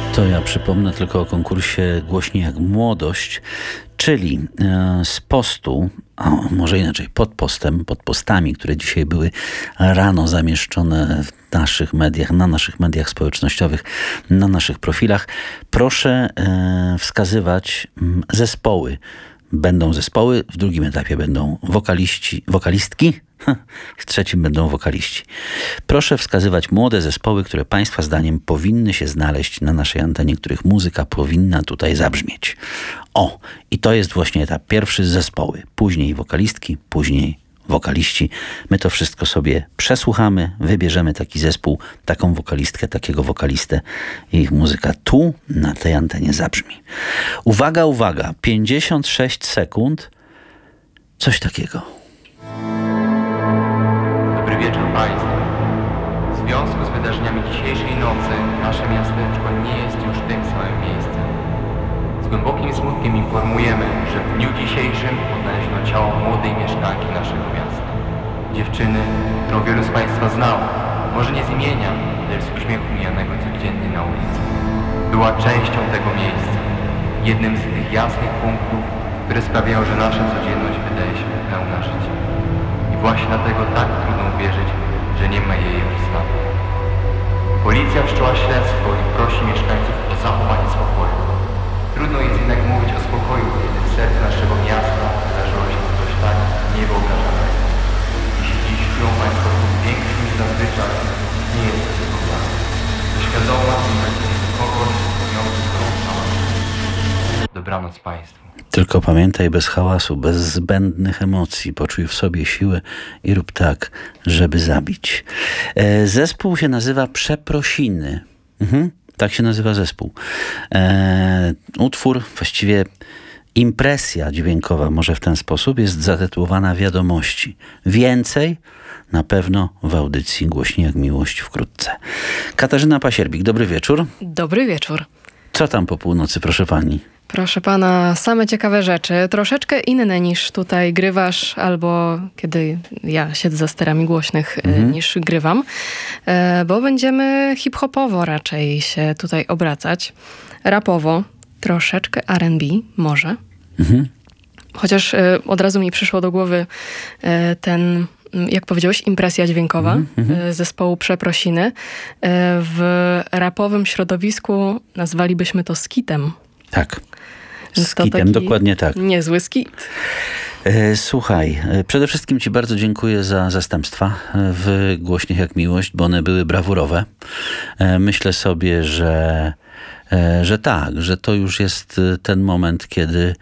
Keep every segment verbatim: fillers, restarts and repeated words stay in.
To ja przypomnę tylko o konkursie Głośniej jak młodość, czyli z postu, a może inaczej, pod postem, pod postami, które dzisiaj były rano zamieszczone w naszych mediach, na naszych mediach społecznościowych, na naszych profilach. Proszę wskazywać zespoły. Będą zespoły, w drugim etapie będą wokaliści, wokalistki, w trzecim będą wokaliści. Proszę wskazywać młode zespoły, które Państwa zdaniem powinny się znaleźć na naszej antenie, których muzyka powinna tutaj zabrzmieć. O, i to jest właśnie etap pierwszy, zespoły. Później wokalistki, później wokaliści. My to wszystko sobie przesłuchamy, wybierzemy taki zespół, taką wokalistkę, takiego wokalistę i ich muzyka tu na tej antenie zabrzmi. Uwaga, uwaga, pięćdziesiąt sześć sekund, coś takiego. Dobry wieczór Państwu. W związku z wydarzeniami dzisiejszej nocy nasze miasteczko nie jest już tym samym miejscem. Z głębokim smutkiem informujemy, że w dniu dzisiejszym odnaleziono ciało młodej mieszkanki naszego miasta. Dziewczyny, którą wielu z Państwa znało, może nie z imienia, lecz z uśmiechu mijanego codziennie na ulicy. Była częścią tego miejsca, jednym z tych jasnych punktów, które sprawiają, że nasza codzienność wydaje się pełna życia. I właśnie dlatego tak trudno uwierzyć, że nie ma jej już z nami. Policja wszczęła śledztwo i prosi mieszkańców o zachowanie spokoju. Trudno jest jednak mówić o spokoju, kiedy w sercu naszego miasta wydarzyło się coś tak niewyobrażalnego. Jeśli dziś czują Państwo większy niż zazwyczaj, nie jest to tylko tak. To świadomość i taki kogoś spełniający gorączą. Dobranoc Państwu. Tylko pamiętaj, bez hałasu, bez zbędnych emocji, poczuj w sobie siłę i rób tak, żeby zabić. E, zespół się nazywa Przeprosiny. Mhm, tak się nazywa zespół. E, utwór, właściwie impresja dźwiękowa, może w ten sposób, jest zatytułowana Wiadomości. Więcej na pewno w audycji Głośniej jak miłość wkrótce. Katarzyna Pasierbik, dobry wieczór. Dobry wieczór. Co tam po północy, proszę pani? Proszę pana, same ciekawe rzeczy, troszeczkę inne niż tutaj grywasz, albo kiedy ja siedzę za sterami głośnych, mhm. niż grywam, bo będziemy hip-hopowo raczej się tutaj obracać, rapowo, troszeczkę R and B może, mhm. chociaż od razu mi przyszło do głowy ten, jak powiedziałeś, impresja dźwiękowa mm-hmm. zespołu Przeprosiny. W rapowym środowisku nazwalibyśmy to skitem. Tak, skitem, dokładnie tak. Niezły skit. Słuchaj, przede wszystkim ci bardzo dziękuję za zastępstwa w Głośnych jak miłość, bo one były brawurowe. Myślę sobie, że że tak, że to już jest ten moment, kiedy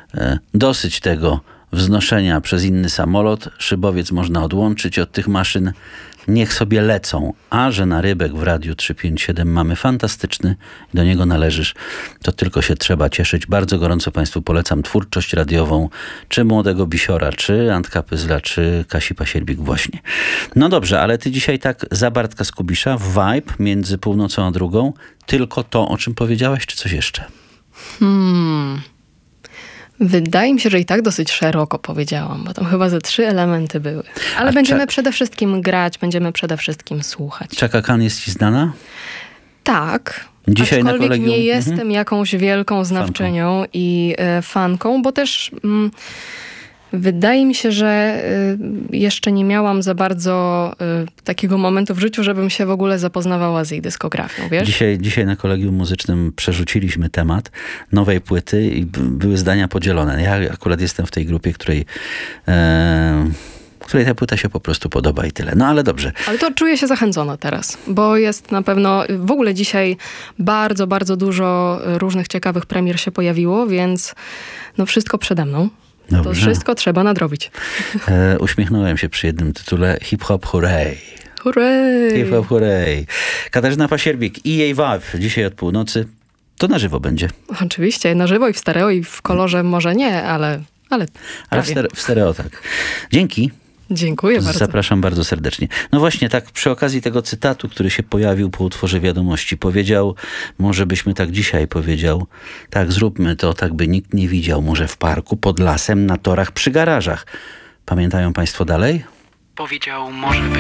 dosyć tego wznoszenia przez inny samolot, szybowiec można odłączyć od tych maszyn, niech sobie lecą. A że na Rybek w Radiu trzysta pięćdziesiąt siedem mamy fantastyczny, do niego należysz, to tylko się trzeba cieszyć. Bardzo gorąco Państwu polecam twórczość radiową, czy Młodego Bisiora, czy Antka Pyzla, czy Kasi Pasierbik właśnie. No dobrze, ale ty dzisiaj tak za Bartka Skubisza, vibe między północą a drugą, tylko to, o czym powiedziałaś, czy coś jeszcze? Hmm... Wydaje mi się, że i tak dosyć szeroko powiedziałam, bo tam chyba ze trzy elementy były. Ale A będziemy Cze- przede wszystkim grać, będziemy przede wszystkim słuchać. Chaka Khan jest ci znana? Tak. Dzisiaj aczkolwiek na kolegium... nie jestem mhm. jakąś wielką znawczynią fanką. i e, fanką, bo też mm, wydaje mi się, że y, jeszcze nie miałam za bardzo y, takiego momentu w życiu, żebym się w ogóle zapoznawała z jej dyskografią, wiesz? Dzisiaj, dzisiaj na kolegium muzycznym przerzuciliśmy temat nowej płyty i b- były zdania podzielone. Ja akurat jestem w tej grupie, której... E- której ta płyta się po prostu podoba i tyle. No ale dobrze. Ale to czuję się zachęcona teraz, bo jest na pewno, w ogóle dzisiaj bardzo, bardzo dużo różnych ciekawych premier się pojawiło, więc no wszystko przede mną. Dobrze. To wszystko trzeba nadrobić. E, uśmiechnąłem się przy jednym tytule Hip Hop Hooray. Hooray! Hip Hop Hooray. Katarzyna Pasierbik i jej vibe dzisiaj od północy. To na żywo będzie. Oczywiście, na żywo i w stereo i w kolorze może nie, ale ale, ale w, stereo, w stereo tak. Dzięki. Dziękuję bardzo. Zapraszam bardzo serdecznie. No właśnie, tak przy okazji tego cytatu, który się pojawił po utworze Wiadomości, powiedział, może byśmy tak dzisiaj powiedział, tak zróbmy to, tak by nikt nie widział, może w parku, pod lasem, na torach, przy garażach. Pamiętają Państwo dalej? Powiedział, może by